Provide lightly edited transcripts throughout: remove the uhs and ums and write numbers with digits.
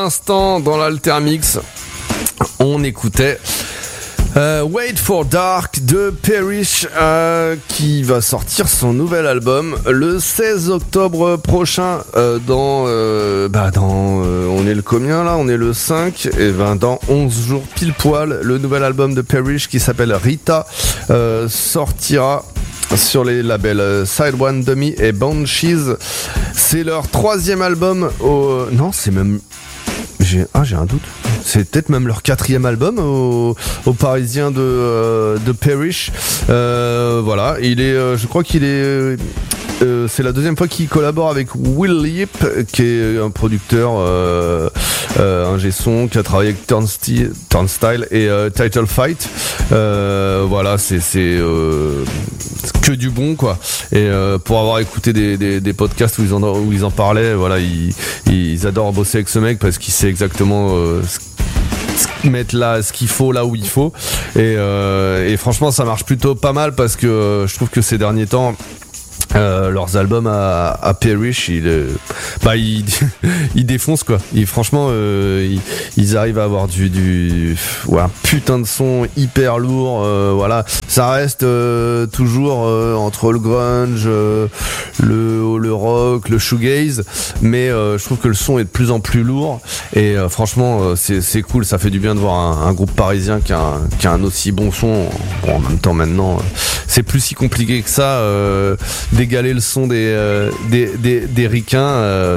l'instant dans l'Altermix, on écoutait Wait for Dark de Perish qui va sortir son nouvel album le 16 octobre prochain on est le combien là, on est le 5 et dans 11 jours pile poil, le nouvel album de Perish qui s'appelle Rita sortira sur les labels Side One Dummy et Banshees. C'est leur 3e album non, c'est même j'ai un doute. C'est peut-être même leur 4e album aux Parisiens de Perish. Voilà, je crois qu'il est. C'est la 2e fois qu'il collabore avec Will Yip, qui est un producteur, ingé son, qui a travaillé avec Turnstile et Title Fight. Voilà, c'est que du bon quoi. Et pour avoir écouté des podcasts où ils en parlaient, voilà, ils adorent bosser avec ce mec parce qu'il sait exactement mettre là ce qu'il faut là où il faut. Et franchement, ça marche plutôt pas mal parce que je trouve que ces derniers temps, leurs albums à Perish, ils défoncent quoi. Franchement, ils arrivent à avoir un putain de son hyper lourd. Voilà, ça reste toujours entre le grunge, le rock, le shoegaze, mais je trouve que le son est de plus en plus lourd. Et franchement, c'est cool. Ça fait du bien de voir un groupe parisien qui a un aussi bon son. Bon, en même temps, maintenant, c'est plus si compliqué que ça. D'égaler le son des ricains,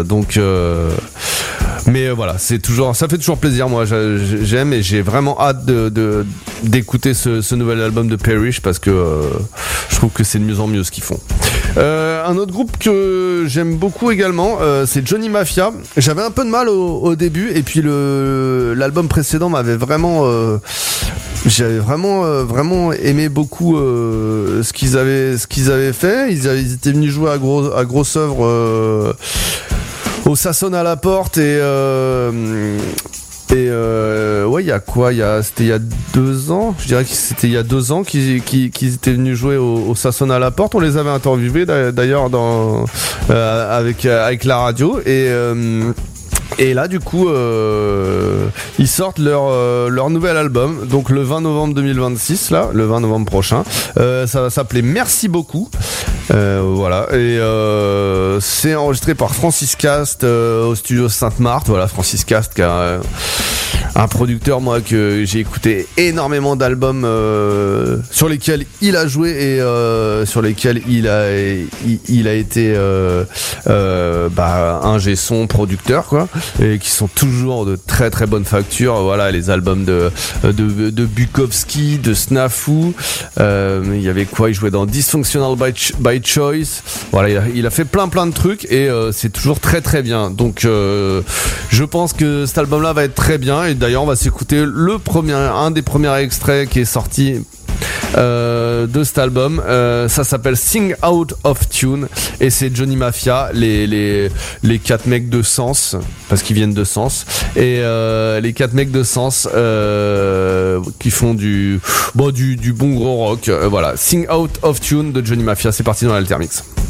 mais voilà, ça fait toujours plaisir. Moi j'aime et j'ai vraiment hâte d'écouter ce nouvel album de Perish parce que je trouve que c'est de mieux en mieux ce qu'ils font. Un autre groupe que j'aime beaucoup également, c'est Johnny Mafia. J'avais un peu de mal au début et puis l'album précédent m'avait vraiment j'avais vraiment aimé beaucoup ce qu'ils avaient fait. Ils étaient venus jouer à grosse œuvre au Sasson à la porte et ouais, c'était il y a 2 ans. Je dirais que c'était il y a 2 ans qu'ils étaient venus jouer au Sasson à la porte. On les avait interviewés d'ailleurs avec la radio et là du coup ils sortent leur nouvel album donc le 20 novembre 2026 là, le 20 novembre prochain. Ça va s'appeler Merci beaucoup. Voilà, et c'est enregistré par Francis Cast au studio Sainte-Marthe. Voilà, Francis Cast qui a un producteur moi que j'ai écouté énormément d'albums sur lesquels il a joué et sur lesquels il a été ingé son, producteur quoi, et qui sont toujours de très très bonne facture. Voilà, les albums de Bukowski, de Snafu, il y avait quoi, il jouait dans Dysfunctional by Choice. Voilà, il a fait plein de trucs et c'est toujours très très bien. Donc je pense que cet album là va être très bien et d'ailleurs on va s'écouter un des premiers extraits qui est sorti de cet album. Ça s'appelle Sing Out of Tune et c'est Johnny Mafia, les 4 mecs de Sens parce qu'ils viennent de Sens et les 4 mecs de Sens qui font du bon gros rock. Voilà, Sing Out of Tune de Johnny Mafia. C'est parti dans l'Altermix.